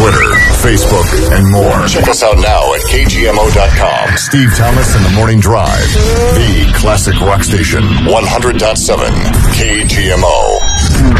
Twitter, Facebook, and more. Check us out now at KGMO.com. Steve Thomas and the Morning Drive. The classic rock station. 100.7 KGMO.